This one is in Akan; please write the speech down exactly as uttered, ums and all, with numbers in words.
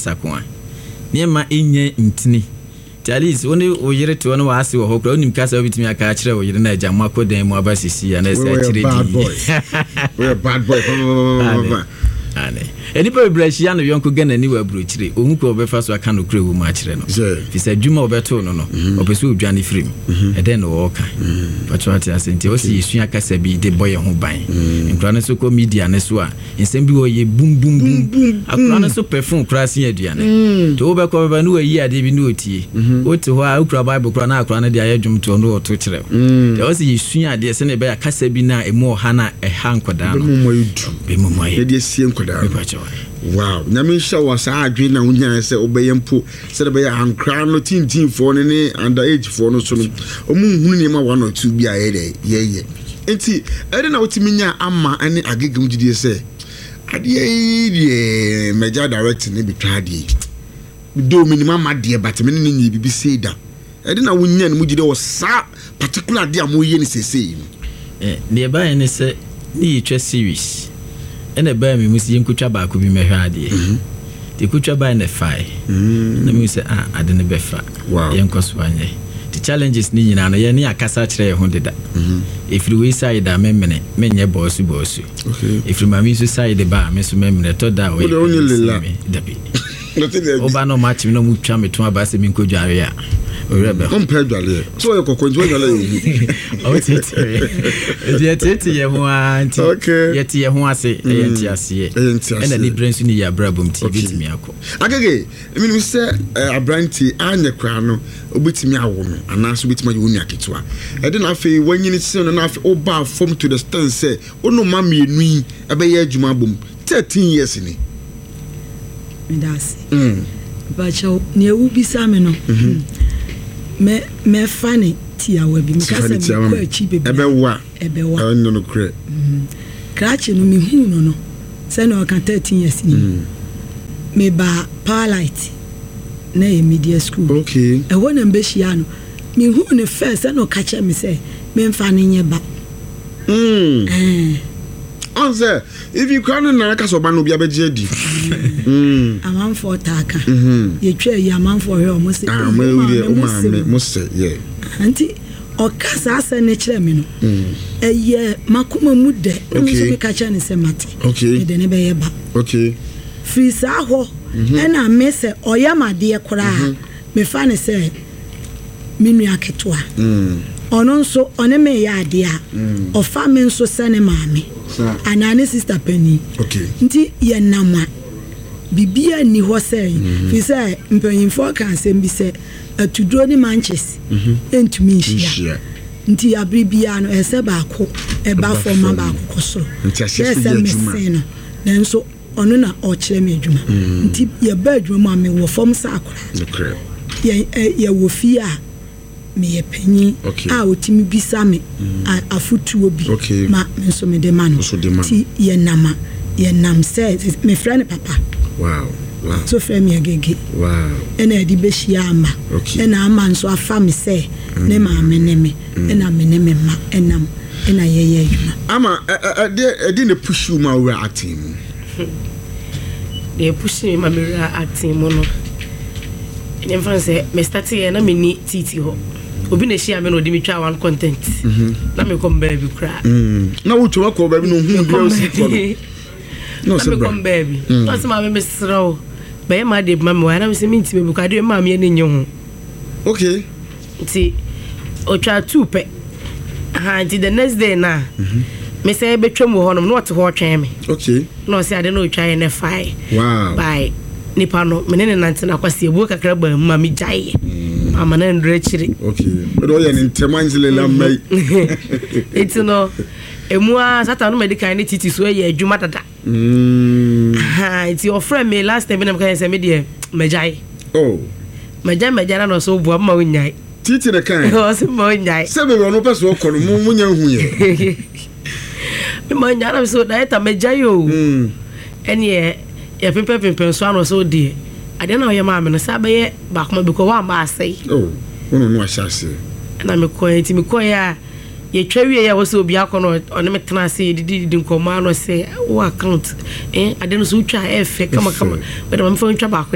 sakwa niema enye ntini Charles woni oyire to no waase wo hokra onim kasa obitimi aka akire oyire na agya makodan mu abasisi ya na se akire di we are bad boy ane enipa bebrashia no yonko gana ni wa bruchire ohun ko obefa so aka no kure wo ma akire no fi se dwuma obeto no no obeso odwane frame e den no wo kan patroti asenti o si yesu akasa bi de boy ho ban nkra no so ko media ne so a ensem bi wo ye bum bum bum akra no so perfume kra se aduane to wo be ko be no yi ade bi no otie o te ho a ukra bible kra na akra no de ayedwum to no to kire de o si yesu ade se ne be akasa bi na emu ha na e ha nkoda no be mo moye de sie wow nyame sha wasa adwe na unya se obeyempo se de be ankra no tintin fo ne ne under age fo no so no omu hunu ne ma one or two bi aye de ye ye enti ere na otimi nya ama ane agegem gidie se ade ye meja direct ne bi twade do minimum ade but me ne nyi bibi sei da ere na unya ne mugide wo sa particular ade amoye ne sesei eh ne ba ene se ni twa series ene ba mi musi yenkutwa ba ko bi mehwe ade ti kutwa ba na fai na mi se ah ade ne befa yenkoso anye the challenges ni nyina no ye ne akasa kire ye ho deda if you we side da memene menye boss boss okay if you mami so side ba me so memene to da we dabi oba no match mi no mu twa me to aba se mi nkodware ya orebe on pedale so ye kokonjo yale o tete ye tete ye ho anti ye tie ho ase ye nti ase ena ni branch ni ya brabum ti bitimi akọ agege emi mi se abranti anye kwa no obitimi awo no anaso bitimi awo nya ketwa e de na afi wanyini se no na afi oba form to the stand say ono ma mienu yi ebe ye adwuma bom thirteen years ni ndase mm bacho ne ewu bisa me no me me fane tia wa bi mkasa bi ko achi bebe ebe wa ebe wa no no kre krachi no mi hu no no se no kan thirteen years ni me ba Powerlight na e media school okay e wona mbehia no mi hu ne first se no ka che me se me mfane nye ba mm eh Answer, if you can't na ka so ba no bia beje di. Mm. Amam for taka. Mhm. Ye twa ye amam for here o mo se. Ah, me we o ma me mo se, yeah. Anti o kasa asa ne kire me no. Mm. Eh ye makoma mu de. Okay. So me ka cha ne se mate. Okay. E de ne be ye ba. Okay. Free sa ho. E na me se oyamade kora. Me fa ne se me nua ketwa. Mm. Ono nso one me ya ade a. O fa me nso se ne maame. Anane sister Penny. Okay. Nti ye nama bibia ni ho sei. Fi say mpanyimfo kan sem bi se atudro ni manches. Entumi nhia. Nti abribia no ese ba ko e ba forma ba ko so. Nti ahye adwuma. Nanso ono na o kire me adwuma. Nti ye ba adwuma me wo form sa akora. Ye ye wo fi a me ye penyi a otimi bisa me afutuo bi ma nso me de ma no ti ye nama ye nam se me friend papa wow wow so friend me agege wow ena edi be hia ama ena ama nso afa me se ne ma me ne me ena me ne me ma enam ena ye ye adwuma ama edi edi ne push you ma we acting de push me ma me acting mo no en France me start ye na me ni titi ho obi na share me no di me twa one content na me come baby cry na wo twa ko baby no hu bi o si ko no se bra come baby no se ma me sro be ma de ma me wa na me se me ntime bu ka de ma me ne nye ho okay ti o twa two pe ha ti the next day na me say be twam ho no no what ho twen me okay no se ade no twa ne fai wow bye nipa no me ne nante na kwase ebu kakra ba ma me jai mama na ndre chiri okay but o ye ntemanzile la mai it's no emua satan no medical ni titi so ye adwuma dada mm ha it's your friend me last time me kan say me de majai oh majai majai na no so bu ma wonyai titi na kan o so ma wonyai se be no peso ko no mu nya hu ye me ma nya na so da eta majai o mm eni e ya pempe pempe so ano so die ade na oye ma me no sabe ba kuma bi ko wa ma asai oh ono no ashase na me ko enti me ko ya ye twawie ya wo so obi akono one me tena se didi didi nkoma no se wo account eh ade no so twa efe kama kama we da me fa ntwa ba